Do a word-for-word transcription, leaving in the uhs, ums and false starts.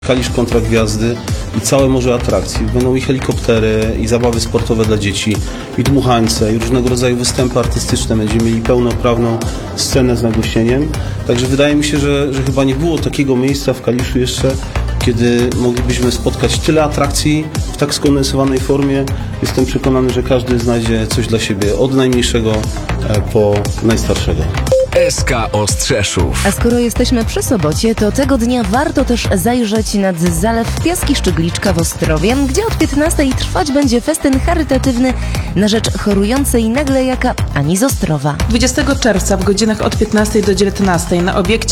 Kalisz kontra Gwiazdy i całe morze atrakcji. Będą i helikoptery, i zabawy sportowe dla dzieci, i dmuchańce, i różnego rodzaju występy artystyczne. Będziemy mieli pełnoprawną scenę z nagłośnieniem. Także wydaje mi się, że, że chyba nie było takiego miejsca w Kaliszu jeszcze, kiedy moglibyśmy spotkać tyle atrakcji w tak skondensowanej formie. Jestem przekonany, że każdy znajdzie coś dla siebie, od najmniejszego po najstarszego. S K Ostrzeszów. A skoro jesteśmy przy Sobocie, to tego dnia warto też zajrzeć nad zalew Piaski Szczygliczka w Ostrowie, gdzie od piętnastej trwać będzie festyn charytatywny na rzecz chorującej naglejaka Ani z Ostrowa. dwudziestego czerwca w godzinach od piętnastej do dziewiętnastej na obiekcie